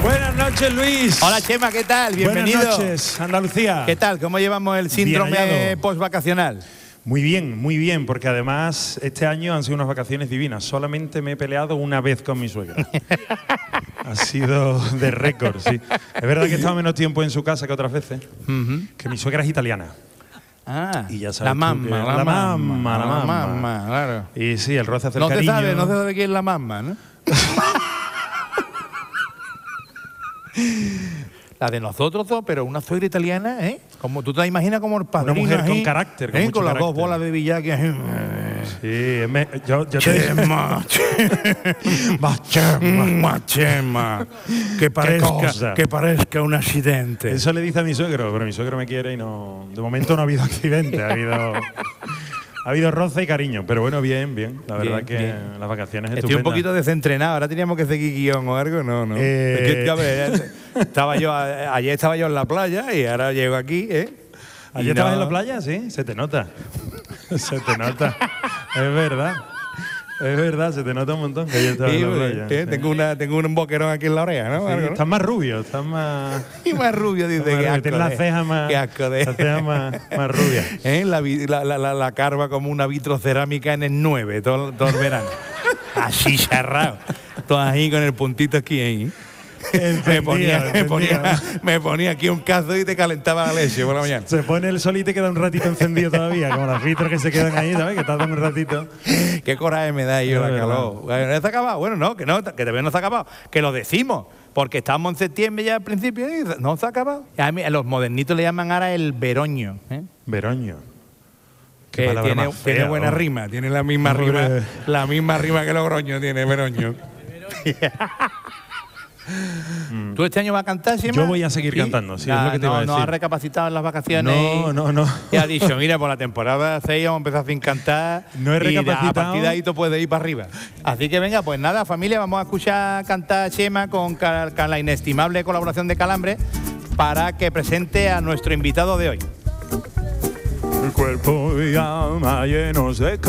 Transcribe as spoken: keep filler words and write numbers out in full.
Buenas noches, Luis. Hola, Chema, ¿qué tal? Bienvenido. Buenas noches, Andalucía. ¿Qué tal? ¿Cómo llevamos el síndrome postvacacional? Muy bien, muy bien, porque además este año han sido unas vacaciones divinas. Solamente me he peleado una vez con mi suegra. Ha sido de récord, sí. Es verdad que he estado menos tiempo en su casa que otras veces, uh-huh. que mi suegra es italiana. Ah, y ya sabes la mamma, la, la mamma, mamma, la mamma, mamma, claro. Y sí, el roce hace el no cariño. Te sabe, no se sabe quién es la mamma, ¿no? La de nosotros dos, pero una suegra italiana, ¿eh? Como tú te imaginas como el padrino. Una mujer ahí, con carácter, con, ¿eh? mucho con las carácter. dos bolas de billar que así. Sí, me, yo, yo Chema, Chema, Chema, Chema, que parezca, que parezca un accidente. Eso le dice a mi suegro, pero mi suegro me quiere y no. De momento no ha habido accidente, ha habido. Ha habido roce y cariño, pero bueno, bien, bien. La verdad bien, que bien. Las vacaciones Estoy estupendas. un poquito desentrenado, ahora teníamos que seguir guión o algo, no, no. Eh... Es que, a ver, estaba yo, ayer estaba yo en la playa y ahora llego aquí, ¿eh? ¿Ayer estabas no... en la playa? Sí, se te nota. Se te nota. Es verdad. Es verdad, se te nota un montón que ayer estabas sí, en la playa. ¿eh? Sí. Tengo, una, tengo un boquerón aquí en la oreja, ¿no? Sí, ¿no? Estás más rubio, estás más... Y más rubio, dice que asco. Tienes las cejas más... Qué asco de... Las cejas más, más rubias. ¿Eh? La, la, la, la, la carva como una vitrocerámica en el nueve, todo, todo el verano. Así cerrado. Todo ahí con el puntito aquí, ahí. me, ponía, me, ponía, me ponía aquí un cazo y te calentaba la leche por la mañana. Se pone el sol y te queda un ratito encendido todavía, como las vitras que se quedan ahí, ¿sabes? Que tardan un ratito. Qué coraje me da yo la calor. Bueno, ¿no se ha acabado? Bueno, no, que no, que todavía no se ha acabado. Que lo decimos, porque estamos en septiembre ya al principio y no se ha acabado. A mí, a los modernitos le llaman ahora el veroño. ¿eh? Veroño. Que tiene, tiene buena rima, tiene la misma no, rima, no, la misma rima que Logroño tiene veroño. ¿Tú este año vas a cantar, Chema? Yo voy a seguir ¿Sí? cantando, sí, ya, es lo que te no, iba a decir. ¿No has recapacitado en las vacaciones? No, no, no. Y has dicho, mira, por la temporada seis vamos a empezar sin cantar. No he recapacitado. Y a partir de ahí tú puedes ir para arriba. Así que venga, pues nada, familia, vamos a escuchar cantar a Chema con, con la inestimable colaboración de Calambre para que presente a nuestro invitado de hoy. El cuerpo y alma llenos de